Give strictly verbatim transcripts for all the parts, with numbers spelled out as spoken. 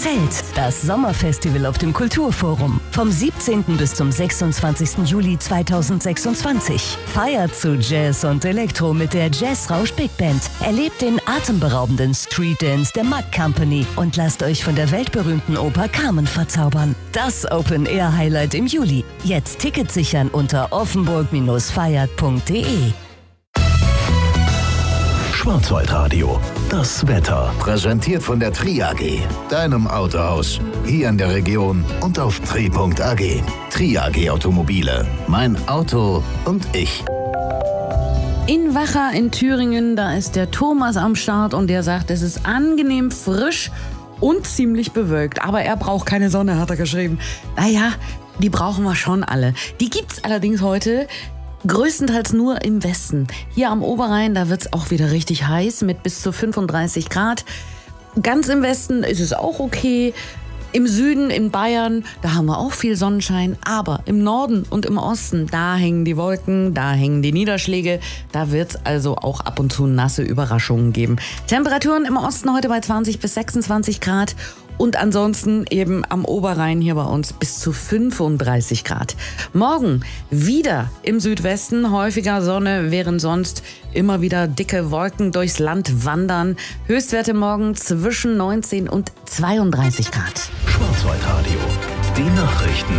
Zelt, das Sommerfestival auf dem Kulturforum. Vom siebzehnten bis zum sechsundzwanzigsten Juli zweitausendsechsundzwanzig. Feiert zu Jazz und Elektro mit der Jazzrausch Big Band. Erlebt den atemberaubenden Street Dance der Mud Company und lasst euch von der weltberühmten Oper Carmen verzaubern. Das Open-Air-Highlight im Juli. Jetzt Tickets sichern unter offenburg feiert punkt de. Schwarzwaldradio, das Wetter. Präsentiert von der Tri A G, deinem Autohaus. Hier in der Region und auf tri punkt a g. Tri A G Automobile. Mein Auto und ich. In Wacha in Thüringen, da ist der Thomas am Start und der sagt, es ist angenehm frisch und ziemlich bewölkt. Aber er braucht keine Sonne, hat er geschrieben. Naja, die brauchen wir schon alle. Die gibt's allerdings heute größtenteils nur im Westen. Hier am Oberrhein, da wird's auch wieder richtig heiß mit bis zu fünfunddreißig Grad. Ganz im Westen ist es auch okay. Im Süden, in Bayern, da haben wir auch viel Sonnenschein. Aber im Norden und im Osten, da hängen die Wolken, da hängen die Niederschläge. Da wird's also auch ab und zu nasse Überraschungen geben. Temperaturen im Osten heute bei zwanzig bis sechsundzwanzig Grad. Und ansonsten eben am Oberrhein hier bei uns bis zu fünfunddreißig Grad. Morgen wieder im Südwesten häufiger Sonne, während sonst immer wieder dicke Wolken durchs Land wandern. Höchstwerte morgen zwischen neunzehn und zweiunddreißig Grad. Schwarzwaldradio, die Nachrichten.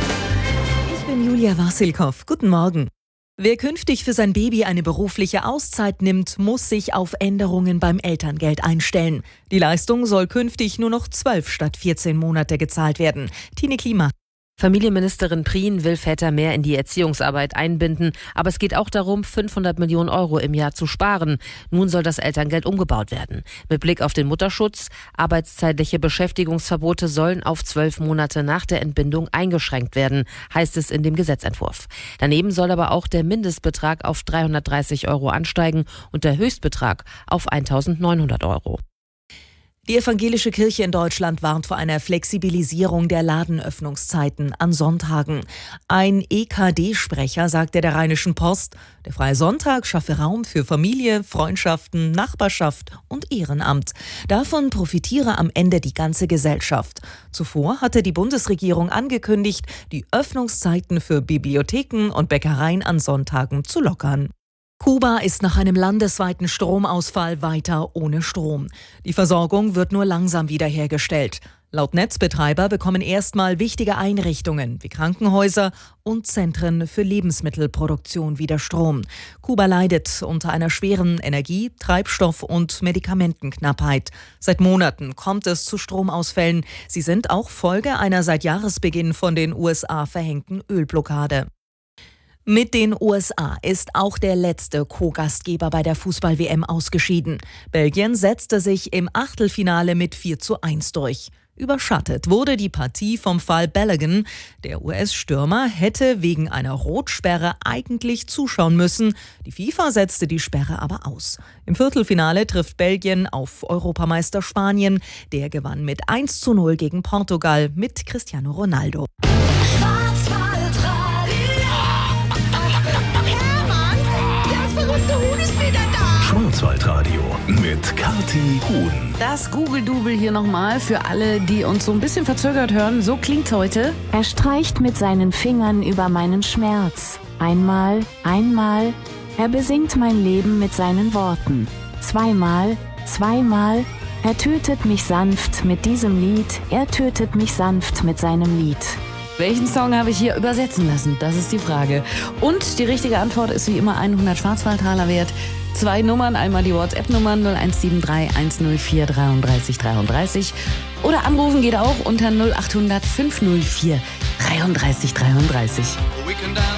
Ich bin Julia Wassilkow. Guten Morgen. Wer künftig für sein Baby eine berufliche Auszeit nimmt, muss sich auf Änderungen beim Elterngeld einstellen. Die Leistung soll künftig nur noch zwölf statt vierzehn Monate gezahlt werden. Tine Klima. Familienministerin Prien will Väter mehr in die Erziehungsarbeit einbinden, aber es geht auch darum, fünfhundert Millionen Euro im Jahr zu sparen. Nun soll das Elterngeld umgebaut werden. Mit Blick auf den Mutterschutz, arbeitszeitliche Beschäftigungsverbote sollen auf zwölf Monate nach der Entbindung eingeschränkt werden, heißt es in dem Gesetzentwurf. Daneben soll aber auch der Mindestbetrag auf dreihundertdreißig Euro ansteigen und der Höchstbetrag auf eintausendneunhundert Euro. Die evangelische Kirche in Deutschland warnt vor einer Flexibilisierung der Ladenöffnungszeiten an Sonntagen. Ein E K D-Sprecher sagte der Rheinischen Post, der Freie Sonntag schaffe Raum für Familie, Freundschaften, Nachbarschaft und Ehrenamt. Davon profitiere am Ende die ganze Gesellschaft. Zuvor hatte die Bundesregierung angekündigt, die Öffnungszeiten für Bibliotheken und Bäckereien an Sonntagen zu lockern. Kuba ist nach einem landesweiten Stromausfall weiter ohne Strom. Die Versorgung wird nur langsam wiederhergestellt. Laut Netzbetreiber bekommen erstmal wichtige Einrichtungen wie Krankenhäuser und Zentren für Lebensmittelproduktion wieder Strom. Kuba leidet unter einer schweren Energie-, Treibstoff- und Medikamentenknappheit. Seit Monaten kommt es zu Stromausfällen. Sie sind auch Folge einer seit Jahresbeginn von den U S A verhängten Ölblockade. Mit den U S A ist auch der letzte Co-Gastgeber bei der Fußball-W M ausgeschieden. Belgien setzte sich im Achtelfinale mit vier zu eins durch. Überschattet wurde die Partie vom Fall Balogun. Der U S-Stürmer hätte wegen einer Rotsperre eigentlich zuschauen müssen. Die FIFA setzte die Sperre aber aus. Im Viertelfinale trifft Belgien auf Europameister Spanien. Der gewann mit eins zu null gegen Portugal mit Cristiano Ronaldo. Schwarzwaldradio mit Kathi Huhn. Das Google-Double hier nochmal für alle, die uns so ein bisschen verzögert hören. So klingt's heute. Er streicht mit seinen Fingern über meinen Schmerz. Einmal, einmal. Er besingt mein Leben mit seinen Worten. Zweimal, zweimal. Er tötet mich sanft mit diesem Lied. Er tötet mich sanft mit seinem Lied. Welchen Song habe ich hier übersetzen lassen? Das ist die Frage. Und die richtige Antwort ist wie immer hundert Schwarzwaldtaler wert. Zwei Nummern, einmal die WhatsApp-Nummer null eins sieben drei eins null vier drei drei drei drei oder anrufen geht auch unter null acht hundert fünf null vier drei drei drei drei.